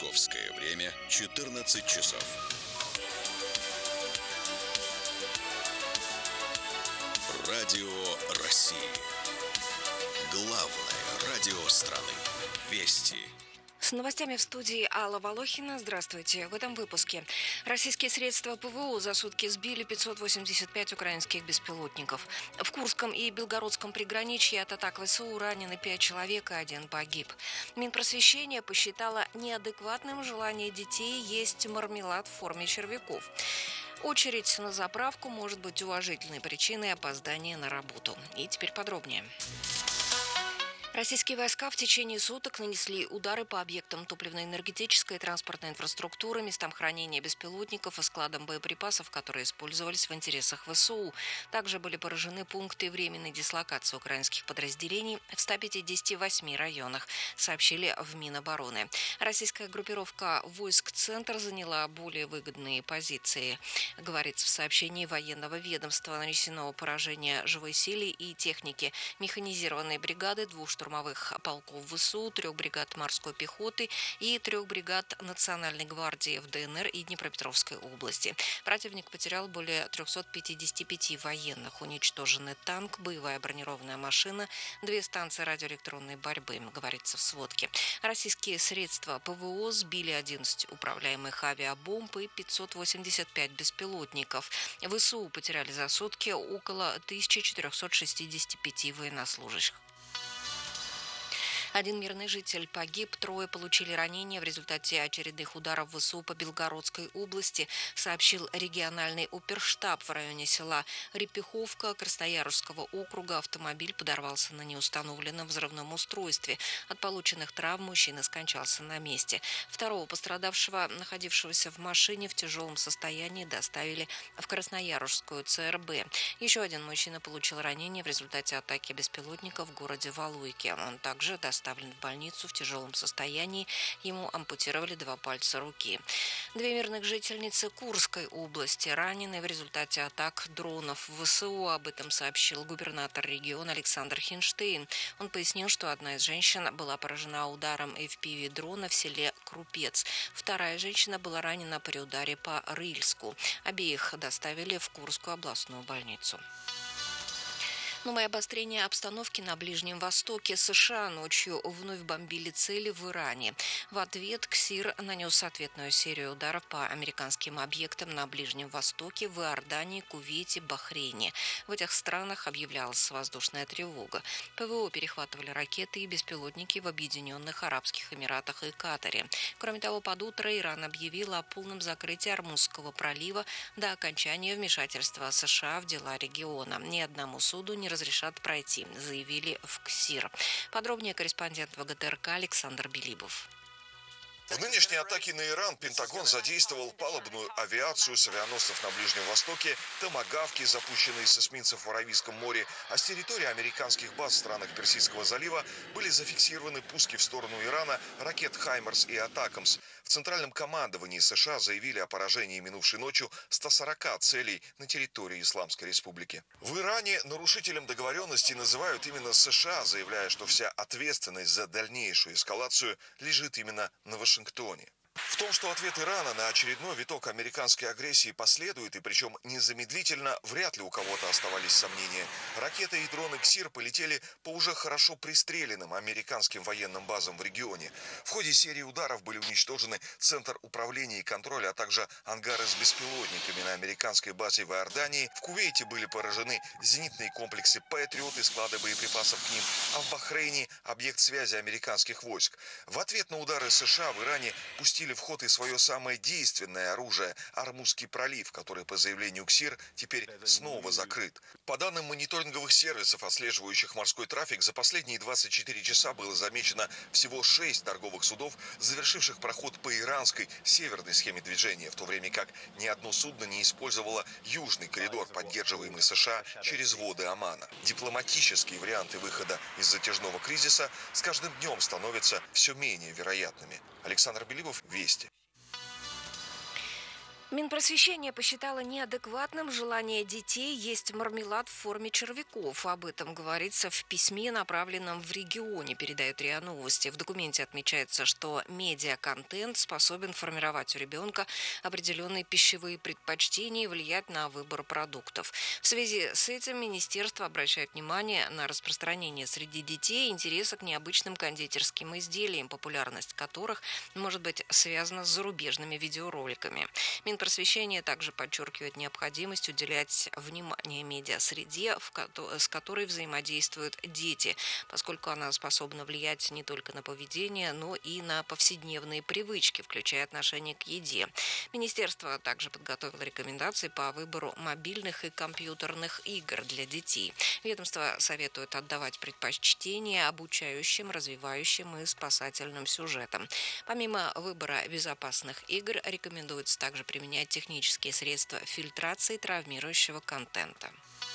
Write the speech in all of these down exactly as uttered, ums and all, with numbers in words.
Московское время четырнадцать часов. Радио России. Главное радио страны. Вести. С новостями в студии Алла Волохина. Здравствуйте. В этом выпуске. Российские средства ПВО за сутки сбили пятьсот восемьдесят пять украинских беспилотников. В Курском и Белгородском приграничье от атак ВСУ ранены пять человек и один погиб. Минпросвещение посчитало неадекватным желание детей есть мармелад в форме червяков. Очередь на заправку может быть уважительной причиной опоздания на работу. И теперь подробнее. Российские войска в течение суток нанесли удары по объектам топливно-энергетической и транспортной инфраструктуры, местам хранения беспилотников и складам боеприпасов, которые использовались в интересах ВСУ. Также были поражены пункты временной дислокации украинских подразделений в ста пятидесяти восьми районах, сообщили в Минобороны. Российская группировка войск «Центр» заняла более выгодные позиции. Говорится в сообщении военного ведомства. Нанесено поражение живой силе и технике механизированной бригады, двух штурмовых полков ВСУ, трех бригад морской пехоты и трех бригад Национальной гвардии в ДНР и Днепропетровской области. Противник потерял более трехсот пятидесяти пяти военных. Уничтожены танк, боевая бронированная машина, две станции радиоэлектронной борьбы, говорится в сводке. Российские средства ПВО сбили одиннадцать управляемых авиабомб и пятьсот восемьдесят пять беспилотников. ВСУ потеряли за сутки около тысячи четырехсот шестидесяти пяти военнослужащих. Один мирный житель погиб, трое получили ранения в результате очередных ударов ВСУ по Белгородской области, сообщил региональный оперштаб. В районе села Репиховка Красноярского округа автомобиль подорвался на неустановленном взрывном устройстве. От полученных травм мужчина скончался на месте. Второго пострадавшего, находившегося в машине в тяжелом состоянии, доставили в Красноярскую ЦРБ. Еще один мужчина получил ранение в результате атаки беспилотника в городе Валуйки. Он также доставлен доставлен в больницу в тяжелом состоянии. Ему ампутировали два пальца руки. Две мирных жительницы Курской области ранены в результате атак дронов ВСУ. Об этом сообщил губернатор региона Александр Хинштейн. Он пояснил, что одна из женщин была поражена ударом эф пи ви-дрона в селе Крупец. Вторая женщина была ранена при ударе по Рыльску. Обеих доставили в Курскую областную больницу. Новое обострение обстановки на Ближнем Востоке. США ночью вновь бомбили цели в Иране. В ответ КСИР нанес ответную серию ударов по американским объектам на Ближнем Востоке, в Иордании, Кувейте, Бахрейне. В этих странах объявлялась воздушная тревога. ПВО перехватывали ракеты и беспилотники в Объединенных Арабских Эмиратах и Катаре. Кроме того, под утро Иран объявил о полном закрытии Ормузского пролива до окончания вмешательства США в дела региона. Ни одному суду не разрешат пройти, заявили в КСИР. Подробнее корреспондент ВГТРК Александр Белибов. В нынешней атаке на Иран Пентагон задействовал палубную авиацию с авианосцев на Ближнем Востоке, томагавки, запущенные с эсминцев в Аравийском море, а с территории американских баз в странах Персидского залива были зафиксированы пуски в сторону Ирана ракет «Хаймерс» и «Атакамс». В Центральном командовании США заявили о поражении минувшей ночью ста сорока целей на территории Исламской Республики. В Иране нарушителем договоренности называют именно США, заявляя, что вся ответственность за дальнейшую эскалацию лежит именно на Вашингтоне. Вашингтоне. В том, что ответ Ирана на очередной виток американской агрессии последует, и причем незамедлительно, вряд ли у кого-то оставались сомнения. Ракеты и дроны КСИР полетели по уже хорошо пристреленным американским военным базам в регионе. В ходе серии ударов были уничтожены Центр управления и контроля, а также ангары с беспилотниками на американской базе в Иордании. В Кувейте были поражены зенитные комплексы «Патриот» и склады боеприпасов к ним, а в Бахрейне – объект связи американских войск. В ответ на удары США в Иране пустили в ход и свое самое действенное оружие – Ормузский пролив, который, по заявлению КСИР, теперь снова закрыт. По данным мониторинговых сервисов, отслеживающих морской трафик, за последние двадцать четыре часа было замечено всего шесть торговых судов, завершивших проход по иранской северной схеме движения, в то время как ни одно судно не использовало южный коридор, поддерживаемый США через воды Омана. Дипломатические варианты выхода из затяжного кризиса с каждым днем становятся все менее вероятными. Александр Белибов, Вести. Минпросвещение посчитало неадекватным желание детей есть мармелад в форме червяков. Об этом говорится в письме, направленном в регионе, передает РИА Новости. В документе отмечается, что медиаконтент способен формировать у ребенка определенные пищевые предпочтения и влиять на выбор продуктов. В связи с этим министерство обращает внимание на распространение среди детей интереса к необычным кондитерским изделиям, популярность которых может быть связана с зарубежными видеороликами. Минпросвещение также подчеркивает необходимость уделять внимание медиасреде, с которой взаимодействуют дети, поскольку она способна влиять не только на поведение, но и на повседневные привычки, включая отношение к еде. Министерство также подготовило рекомендации по выбору мобильных и компьютерных игр для детей. Ведомство советует отдавать предпочтение обучающим, развивающим и спасательным сюжетам. Помимо выбора безопасных игр, рекомендуется также применять технические средства фильтрации травмирующего контента.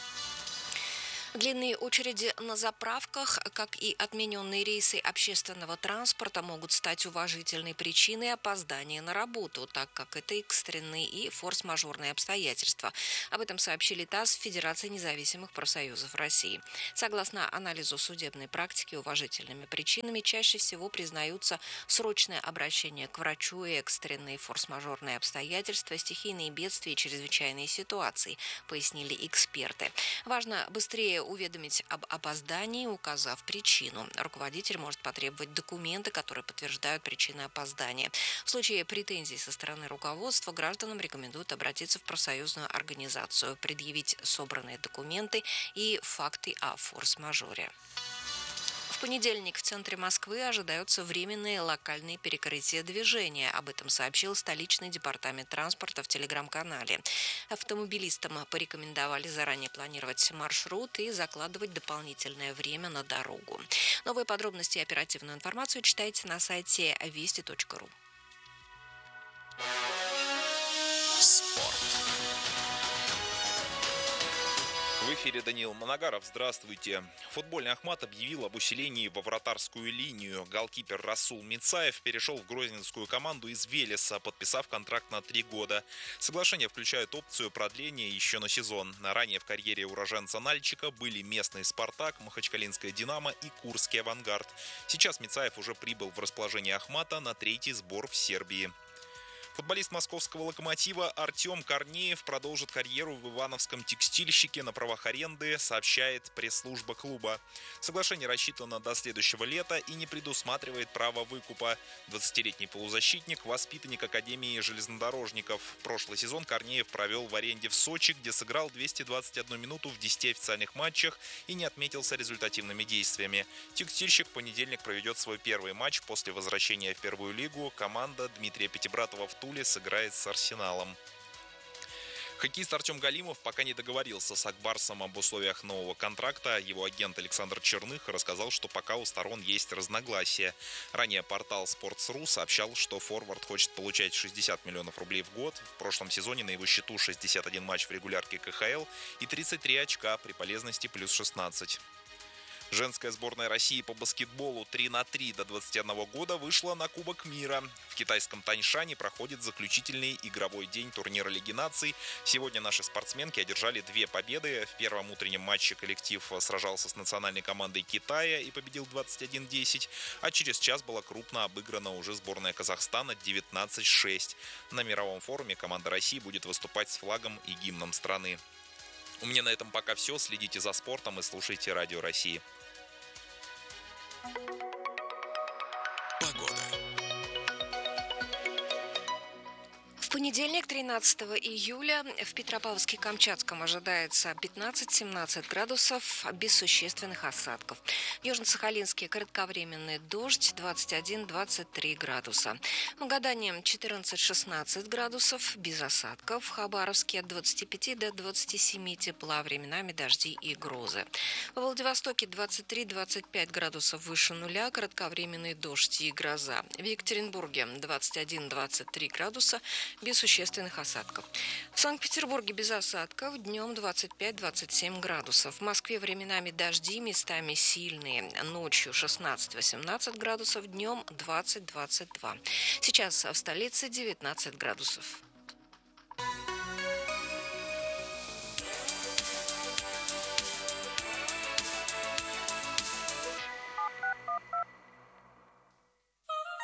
Длинные очереди на заправках, как и отмененные рейсы общественного транспорта, могут стать уважительной причиной опоздания на работу, так как это экстренные и форс-мажорные обстоятельства. Об этом сообщили ТАСС в Федерации независимых профсоюзов России. Согласно анализу судебной практики, уважительными причинами чаще всего признаются срочное обращение к врачу и экстренные форс-мажорные обстоятельства, стихийные бедствия и чрезвычайные ситуации, пояснили эксперты. Важно быстрее уведомить об опоздании, указав причину. Руководитель может потребовать документы, которые подтверждают причины опоздания. В случае претензий со стороны руководства гражданам рекомендуют обратиться в профсоюзную организацию, предъявить собранные документы и факты о форс-мажоре. В понедельник в центре Москвы ожидаются временные локальные перекрытия движения. Об этом сообщил столичный департамент транспорта в телеграм-канале. Автомобилистам порекомендовали заранее планировать маршрут и закладывать дополнительное время на дорогу. Новые подробности и оперативную информацию читайте на сайте вести точка ру. Спорт. В эфире Даниил Моногаров. Здравствуйте. Футбольный Ахмат объявил об усилении во вратарскую линию. Голкипер Расул Мицаев перешел в грозненскую команду из Велеса, подписав контракт на три года. Соглашение включает опцию продления еще на сезон. Ранее в карьере уроженца Нальчика были местный «Спартак», Махачкалинская «Динамо» и Курский «Авангард». Сейчас Мицаев уже прибыл в расположение Ахмата на третий сбор в Сербии. Футболист московского «Локомотива» Артем Корнеев продолжит карьеру в ивановском текстильщике на правах аренды, сообщает пресс-служба клуба. Соглашение рассчитано до следующего лета и не предусматривает права выкупа. двадцатилетний полузащитник – воспитанник Академии железнодорожников. Прошлый сезон Корнеев провел в аренде в Сочи, где сыграл двести двадцать одну минуту в десяти официальных матчах и не отметился результативными действиями. Текстильщик в понедельник проведет свой первый матч после возвращения в первую лигу. Команда Дмитрия Пятибратова в Туле сыграет с Арсеналом. Хоккеист Артем Галимов пока не договорился с Акбарсом об условиях нового контракта. Его агент Александр Черных рассказал, что пока у сторон есть разногласия. Ранее портал Sports точка ру сообщал, что форвард хочет получать шестьдесят миллионов рублей в год. В прошлом сезоне на его счету шестьдесят один матч в регулярке ка ха эл и тридцать три очка при полезности плюс шестнадцать. Женская сборная России по баскетболу три на три до двадцати одного года вышла на Кубок мира. В китайском Таньшане проходит заключительный игровой день турнира Лиги наций. Сегодня наши спортсменки одержали две победы. В первом утреннем матче коллектив сражался с национальной командой Китая и победил двадцать один десять, а через час была крупно обыграна уже сборная Казахстана девятнадцать шесть. На мировом форуме команда России будет выступать с флагом и гимном страны. У меня на этом пока все. Следите за спортом и слушайте Радио России. Погода. В понедельник, тринадцатого июля, в Петропавловске-Камчатском ожидается пятнадцать-семнадцать градусов без существенных осадков. В Южно-Сахалинске кратковременный дождь двадцать один - двадцать три градуса. В Магадане четырнадцать-шестнадцать градусов без осадков. В Хабаровске от двадцати пяти до двадцати семи тепла, временами дожди и грозы. В Владивостоке двадцать три - двадцать пять градусов выше нуля, кратковременный дождь и гроза. В Екатеринбурге двадцать один - двадцать три градуса без существенных осадков. В Санкт-Петербурге без осадков, днем двадцать пять - двадцать семь градусов. В Москве временами дожди, местами сильные. Ночью шестнадцать - восемнадцать градусов, днем двадцать - двадцать два. Сейчас в столице девятнадцать градусов.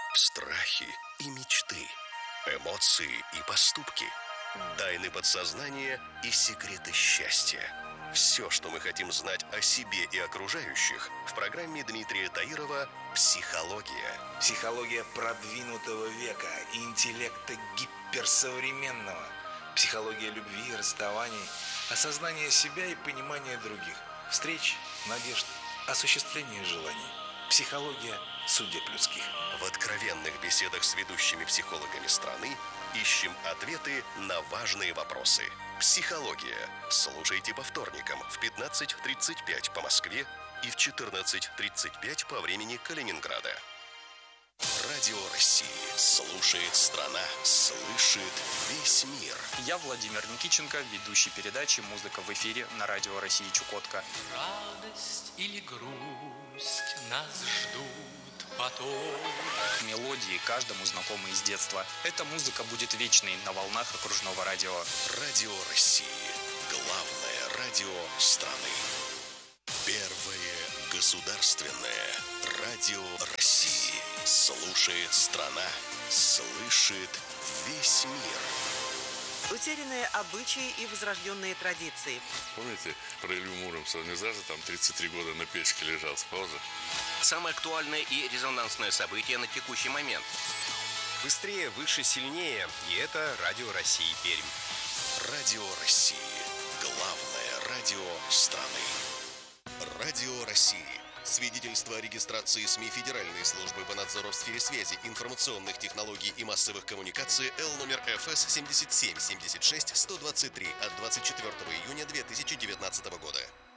Страхи и мечты, эмоции и поступки, тайны подсознания и секреты счастья. Все, что мы хотим знать о себе и окружающих, в программе Дмитрия Таирова «Психология». Психология продвинутого века и интеллекта гиперсовременного. Психология любви, расставаний, осознания себя и понимания других. Встреч, надежд, осуществления желаний. Психология судеб людских. В откровенных беседах с ведущими психологами страны ищем ответы на важные вопросы. «Психология». Слушайте по вторникам в пятнадцать тридцать пять по Москве и в четырнадцать тридцать пять по времени Калининграда. Радио России. Слушает страна, слышит весь мир. Я Владимир Никиченко, ведущий передачи «Музыка в эфире» на Радио России Чукотка. Радость или грусть нас ждут потом. Мелодии каждому знакомы из детства. Эта музыка будет вечной на волнах окружного радио. Радио России. Главное радио страны. Первое государственное радио России. Слушает страна, слышит весь мир. Утерянные обычаи и возрожденные традиции. Помните, про Илью Муромца, он не зажил там тридцать три года на печке лежал с паузы? Самое актуальное и резонансное событие на текущий момент. Быстрее, выше, сильнее. И это Радио России Пермь. Радио России. Главное радио страны. Радио России. Свидетельство о регистрации СМИ Федеральной службы по надзору в сфере связи, информационных технологий и массовых коммуникаций Л номер Ф С семьдесят семь семьдесят шесть сто двадцать три от двадцать четвёртого июня две тысячи девятнадцатого года.